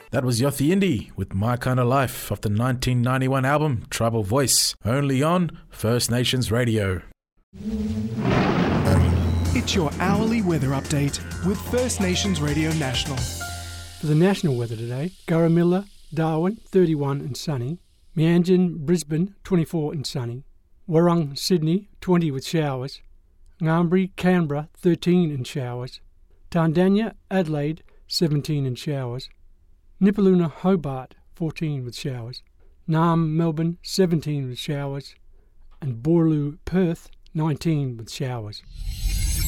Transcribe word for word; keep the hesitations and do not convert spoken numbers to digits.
That was Yothi Indy with My Kind of Life off the nineteen ninety-one album Tribal Voice, only on First Nations Radio. It's your hourly weather update with First Nations Radio National. For the national weather today, Garramilla, Darwin, thirty-one and sunny. Meanjin, Brisbane, twenty-four and sunny. Warrung, Sydney, twenty with showers. Ngambri, Canberra, thirteen and showers. Tandanya, Adelaide, seventeen and showers. Nipaluna, Hobart, fourteen with showers. Naarm, Melbourne, seventeen with showers. And Boorloo, Perth, nineteen with showers.